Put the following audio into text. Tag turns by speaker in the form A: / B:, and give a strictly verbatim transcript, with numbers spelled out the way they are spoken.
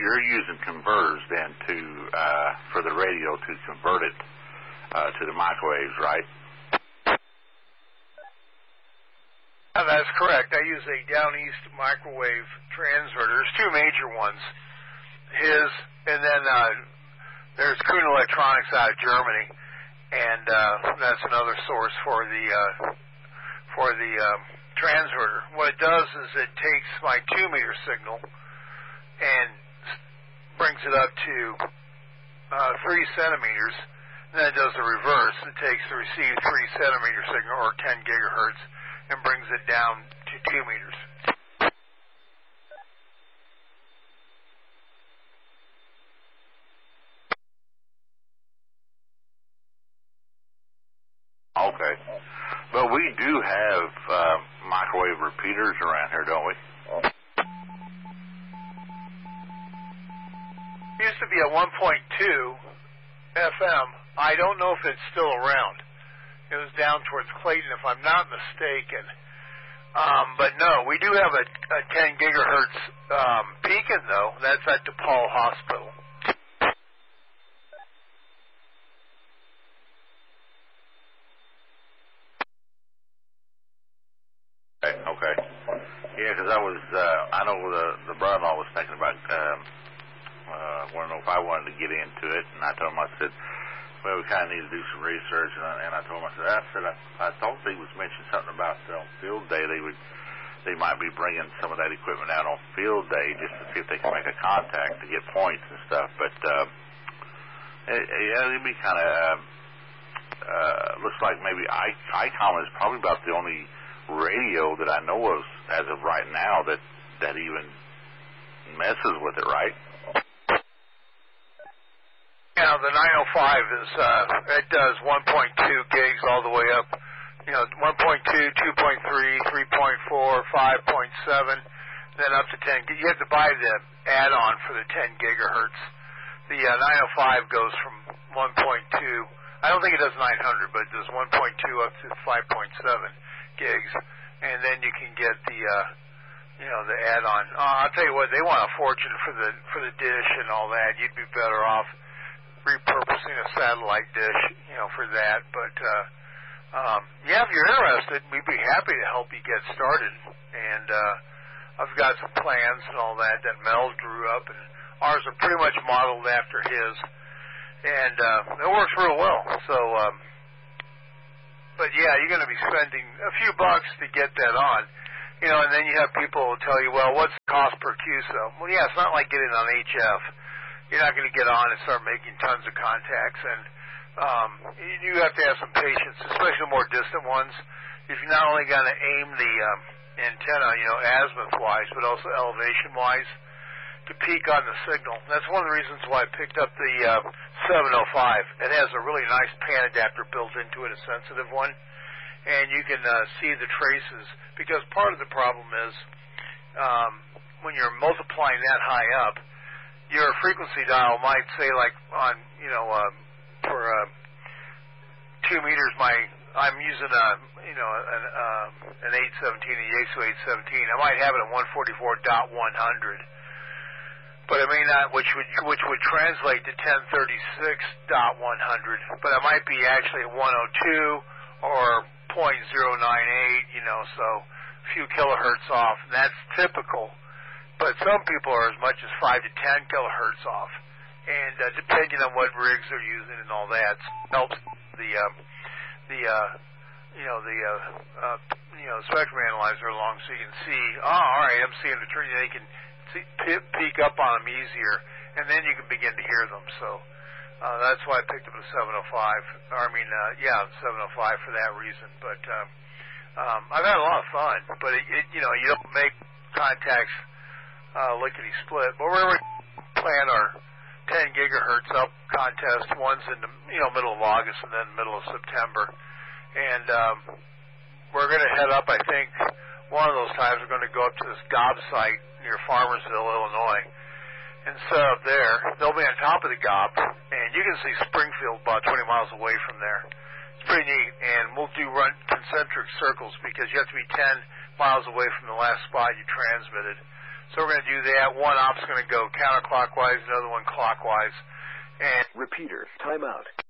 A: you're using converters then to uh, for the radio to convert it uh, to the microwaves, right?
B: Uh, that's correct. I use a Down East microwave transverter. There's two major ones. His, and then uh, there's Kuhn Electronics out of Germany, and uh, that's another source for the uh, for the um, transverter. What it does is it takes my two meter signal and brings it up to uh, three centimeters. And then it does the reverse. It takes the received three centimeter signal, or ten gigahertz, and brings it down to two meters.
A: Okay. But we do have uh, microwave repeaters around here, don't we?
B: It used to be a one point two F M. I don't know if it's still around. It was down towards Clayton, if I'm not mistaken. Um, but no, we do have a, a ten gigahertz um, beacon, though. That's at DePaul Hospital.
A: Okay. Okay. Yeah, because I was, uh, I know the the brother-in-law was thinking about, um, uh, wanting to know if I wanted to get into it, and I told him, I said, well, we kind of need to do some research, and I, and I told him, I said, I said, I, I thought they was mentioning something about uh, field day. They would, they might be bringing some of that equipment out on field day just to see if they can make a contact to get points and stuff. But uh, it, yeah, it'd be kind of uh, uh, looks like maybe I, ICOM is probably about the only radio that I know of as of right now that that even messes with it, right?
B: Yeah, the nine oh five is, uh, it does one point two gigs all the way up, you know, one point two, two point three, three point four, five point seven, then up to ten. You have to buy the add-on for the ten gigahertz. The uh, nine oh five goes from one point two, I don't think it does nine hundred, but it does one point two up to five point seven gigs, and then you can get the, uh, you know, the add-on. Uh, I'll tell you what, they want a fortune for the for the dish and all that. You'd be better off repurposing a satellite dish, you know, for that. But uh, um, yeah, if you're interested, we'd be happy to help you get started. And uh, I've got some plans and all that that Mel drew up, and ours are pretty much modeled after his, and uh, it works real well. So, um, but yeah, you're going to be spending a few bucks to get that on, you know, and then you have people who tell you, well, what's the cost per Q S O? Well, yeah, it's not like getting on H F. You're not going to get on and start making tons of contacts, and um, you have to have some patience, especially the more distant ones. If you're not only going to aim the um, antenna, you know, azimuth-wise, but also elevation-wise, to peak on the signal. That's one of the reasons why I picked up the uh, seven oh five. It has a really nice pan adapter built into it, a sensitive one, and you can uh, see the traces, because part of the problem is um, when you're multiplying that high up, your frequency dial might say, like on, you know, uh, for uh, two meters, my I'm using a, you know, an, um, an eight seventeen, a Yaesu eight seventeen. I might have it at one forty-four point one hundred, but I may not, which would which would translate to ten thirty-six point one hundred. But I might be actually at one oh two or point zero nine eight, you know, so a few kilohertz off. And that's typical. But some people are as much as five to ten kilohertz off, and uh, depending on what rigs they're using and all that, helps the um, the uh, you know the uh, uh, you know spectrum analyzer along, so you can see. Oh, all right, I'm seeing the tree. They can see, p- peek up on them easier, and then you can begin to hear them. So uh, that's why I picked up the seven oh five. Or, I mean, uh, yeah, seven oh five for that reason. But um, um, I've had a lot of fun. But it, it, you know, you don't make contacts Uh, lickety split, but we're going to plan our ten gigahertz up contest. One's in the you know middle of August and then middle of September, and um, we're going to head up. I think one of those times we're going to go up to this gob site near Farmersville, Illinois, and set up there. They'll be on top of the gob, and you can see Springfield about twenty miles away from there. It's pretty neat, and we'll do run concentric circles because you have to be ten miles away from the last spot you transmitted. So we're going to do that. One op's going to go counterclockwise, another one clockwise. And
C: repeater, timeout.